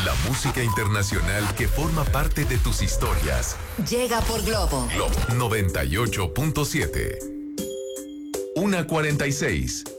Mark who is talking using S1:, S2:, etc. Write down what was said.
S1: La música internacional que forma parte de tus historias.
S2: Llega por Globo.
S1: Globo 98.7. 1:46.